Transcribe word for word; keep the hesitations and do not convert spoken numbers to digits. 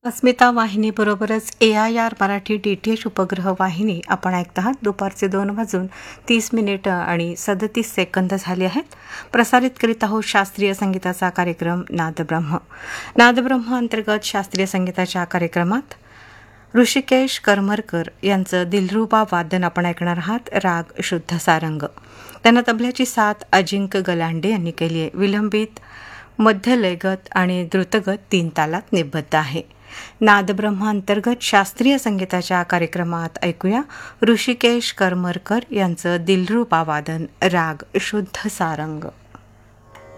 Asmita वाहिनीबरोबरच A I R Marathi D T H उपग्रह वाहिनी आपण ऐकत आहात. दुपारचे दोन वाजून तीस मिनिटं आणि सदतीस सेकंद झाले आहेत. प्रसारित करीत आहोत शास्त्रीय संगीताचा कार्यक्रम नादब्रह्म. नादब्रह्म अंतर्गत शास्त्रीय संगीताच्या कार्यक्रमात ऋषिकेश करमरकर यांचं दिलरुबा वादन आपण ऐकणार आहात. राग शुद्ध सारंग. त्यांना तबल्याची साथ अजिंक्य गलांडे यांनी केली आहे. विलंबित, मध्य लयगत आणि द्रुतगत तीन तालात निबद्ध आहे. नादब्रह्म अंतर्गत शास्त्रीय संगीताच्या कार्यक्रमात ऐकूया ऋषिकेश करमरकर यांचं दिलरुबा वादन राग शुद्ध सारंग.